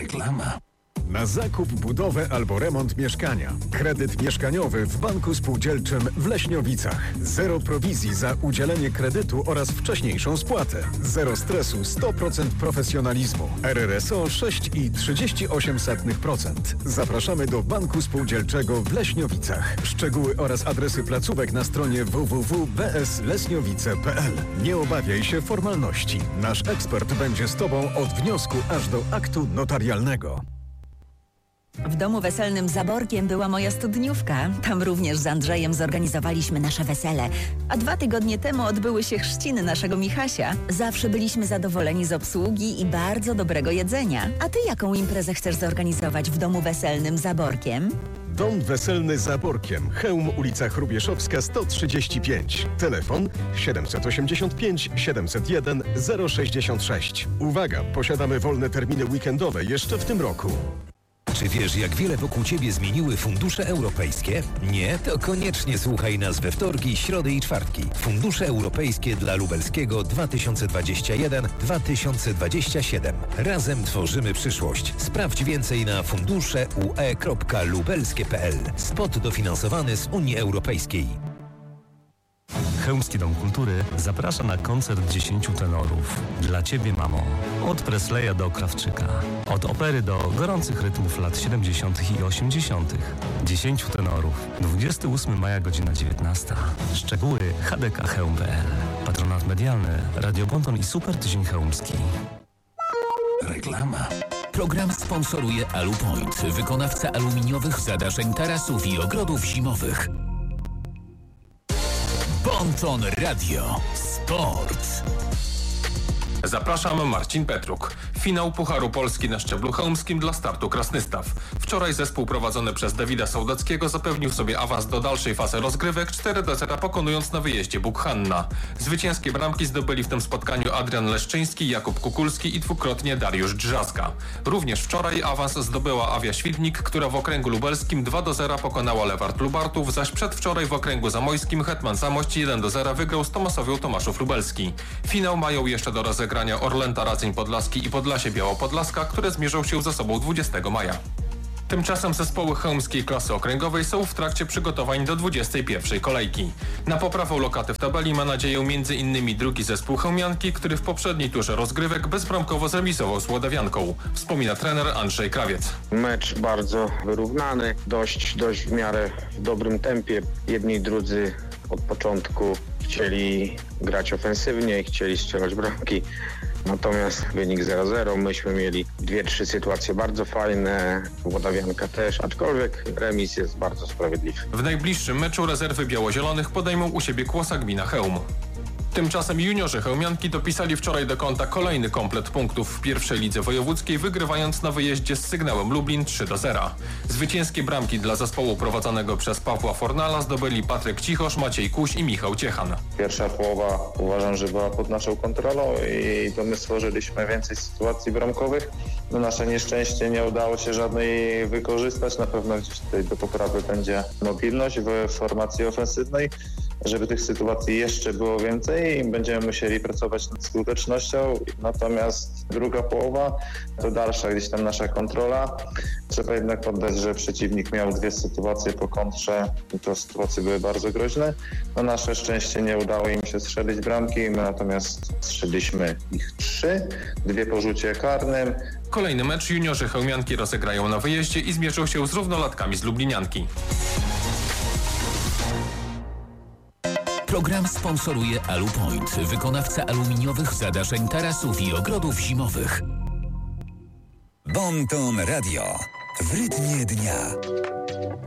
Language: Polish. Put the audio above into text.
Reklama. Na zakup, budowę albo remont mieszkania. Kredyt mieszkaniowy w Banku Spółdzielczym w Leśniowicach. Zero prowizji za udzielenie kredytu oraz wcześniejszą spłatę. Zero stresu, 100% profesjonalizmu. RRSO 6,38%. Zapraszamy do Banku Spółdzielczego w Leśniowicach. Szczegóły oraz adresy placówek na stronie www.bsleśniowice.pl. Nie obawiaj się formalności. Nasz ekspert będzie z Tobą od wniosku aż do aktu notarialnego. W domu weselnym Zaborkiem była moja studniówka. Tam również z Andrzejem zorganizowaliśmy nasze wesele. A 2 tygodnie temu odbyły się chrzciny naszego Michasia. Zawsze byliśmy zadowoleni z obsługi i bardzo dobrego jedzenia. A ty jaką imprezę chcesz zorganizować w domu weselnym Zaborkiem? Dom weselny Zaborkiem. Chełm, ulica Chrubieszowska 135. Telefon 785 701 066. Uwaga, posiadamy wolne terminy weekendowe jeszcze w tym roku. Czy wiesz, jak wiele wokół Ciebie zmieniły fundusze europejskie? Nie? To koniecznie słuchaj nas we wtorki, środy i czwartki. Fundusze europejskie dla Lubelskiego 2021-2027. Razem tworzymy przyszłość. Sprawdź więcej na fundusze.ue.lubelskie.pl. Spot dofinansowany z Unii Europejskiej. Chełmski Dom Kultury zaprasza na koncert 10 tenorów. Dla Ciebie, mamo. Od Presleya do Krawczyka. Od opery do gorących rytmów lat 70. i 80. 10 tenorów. 28 maja, godzina 19. Szczegóły hdkchełm.pl. Patronat medialny Radio Bonton i Super Tydzień Chełmski. Reklama. Program sponsoruje Alupoint, wykonawca aluminiowych zadaszeń tarasów i ogrodów zimowych. Bonton Radio Sport. Zapraszam, Marcin Petruk. Finał Pucharu Polski na szczeblu chełmskim dla startu Krasnystaw. Wczoraj zespół prowadzony przez Dawida Sołdackiego zapewnił sobie awans do dalszej fazy rozgrywek 4-0, pokonując na wyjeździe Bukhanna. Zwycięskie bramki zdobyli w tym spotkaniu Adrian Leszczyński, Jakub Kukulski i dwukrotnie Dariusz Drzazga. Również wczoraj awans zdobyła Awia Świdnik, która w okręgu lubelskim 2-0 pokonała Lewart Lubartów, zaś przedwczoraj w okręgu zamojskim Hetman Zamość 1-0 wygrał z Tomasowią Tomaszów Lubelski. Finał mają jeszcze do rozegrania Orlęta Radzeń Podlaski i Podlasie Białopodlaska, które zmierzą się ze sobą 20 maja. Tymczasem zespoły chełmskiej klasy okręgowej są w trakcie przygotowań do 21 kolejki. Na poprawę lokaty w tabeli ma nadzieję m.in. drugi zespół chełmianki, który w poprzedniej turze rozgrywek bezbramkowo zremisował z Łodawianką. Wspomina trener Andrzej Krawiec. Mecz bardzo wyrównany, dość w miarę w dobrym tempie. Jedni i drudzy od początku chcieli grać ofensywnie, chcieli strzelać bramki. Natomiast wynik 0-0, myśmy mieli 2-3 sytuacje bardzo fajne, Łodawianka też, aczkolwiek remis jest bardzo sprawiedliwy. W najbliższym meczu rezerwy biało-zielonych podejmą u siebie Kłosa Gmina Chełm. Tymczasem juniorzy chełmianki dopisali wczoraj do konta kolejny komplet punktów w pierwszej lidze wojewódzkiej, wygrywając na wyjeździe z Sygnałem Lublin 3-0. Zwycięskie bramki dla zespołu prowadzonego przez Pawła Fornala zdobyli Patryk Cichosz, Maciej Kuś i Michał Ciechan. Pierwsza połowa uważam, że była pod naszą kontrolą i to my stworzyliśmy więcej sytuacji bramkowych. Na nasze nieszczęście nie udało się żadnej wykorzystać. Na pewno gdzieś tutaj do poprawy będzie mobilność w formacji ofensywnej, żeby tych sytuacji jeszcze było więcej i będziemy musieli pracować nad skutecznością. Natomiast druga połowa to dalsza gdzieś tam nasza kontrola. Trzeba jednak poddać, że przeciwnik miał 2 sytuacje po kontrze i to sytuacje były bardzo groźne. Na nasze szczęście nie udało im się strzelić bramki, my natomiast strzeliliśmy ich 3, 2 po rzucie karnym. Kolejny mecz juniorzy chełmianki rozegrają na wyjeździe i zmierzą się z równolatkami z Lublinianki. Program sponsoruje Alupoint, wykonawca aluminiowych zadaszeń tarasów i ogrodów zimowych. Bonton Radio w rytmie dnia.